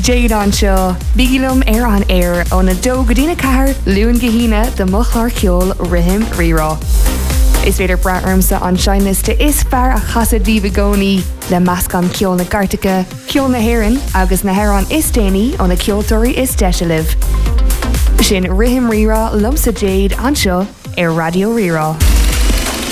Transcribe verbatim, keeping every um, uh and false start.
Jade anseo, bigilum ar an air on a do godina car, luan gahina the muchlar kiol rihim rira. Is veder braarmsa an shynliste is far a chasa divagoni, le maskan kiol na gartica, kiol na heron, agus na heron is dani on a kioltori is deshaliv. Shin rihim rira lumsa Jade anseo ar Radio Rira.